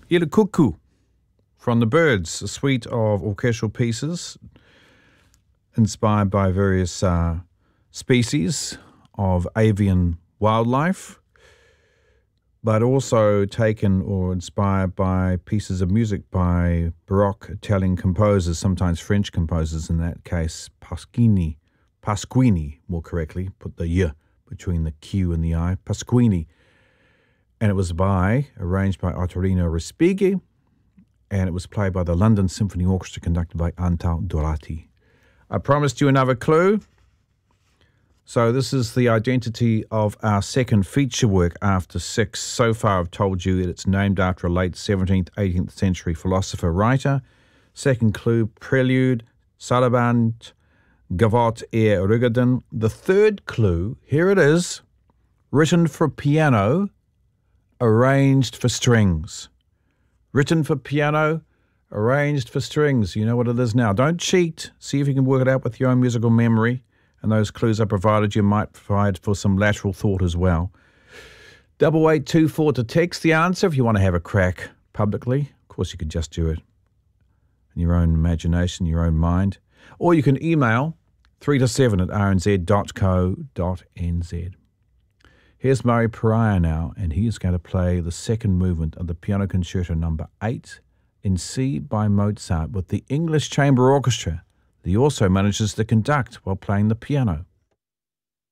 Ile Cuckoo from the Byrds, a suite of orchestral pieces inspired by various species of avian wildlife, but also taken or inspired by pieces of music by Baroque Italian composers, sometimes French composers, in that case Pasquini, more correctly, put the Y between the Q and the I, Pasquini. And it was arranged by Ottorino Respighi, and it was played by the London Symphony Orchestra, conducted by Antal Dorati. I promised you another clue. So this is the identity of our second feature work after 6. So far I've told you it's named after a late 17th, 18th century philosopher-writer. Second clue, Prelude, Sarabande, Gavotte et Rigaudin. The third clue, here it is, written for piano, arranged for strings. Written for piano, arranged for strings. You know what it is now. Don't cheat. See if you can work it out with your own musical memory. And those clues I provided you might provide for some lateral thought as well. 8824 to text the answer if you want to have a crack publicly. Of course, you could just do it in your own imagination, your own mind. Or you can email 3to7@rnz.co.nz. Here's Murray Pariah now, and he is going to play the second movement of the Piano Concerto No. 8 in C by Mozart with the English Chamber Orchestra that he also manages to conduct while playing the piano.